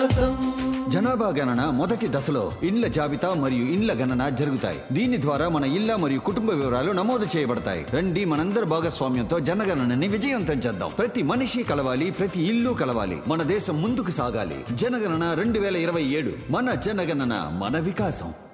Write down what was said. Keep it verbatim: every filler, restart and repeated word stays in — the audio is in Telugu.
జనాభా గణన మొదటి దశలో ఇండ్ల జాబితా మరియు ఇండ్ల గణన జరుగుతాయి. దీని ద్వారా మన ఇళ్ల మరియు కుటుంబ వివరాలు నమోదు చేయబడతాయి. రండి మనందరి భాగస్వామ్యంతో జనగణనని విజయవంతం చేద్దాం. ప్రతి మనిషి కలవాలి, ప్రతి ఇల్లు కలవాలి. మన దేశం ముందుకు సాగాలి. జనగణన రెండు వేల ఇరవై ఏడు మన జనగణన మన వికాసం.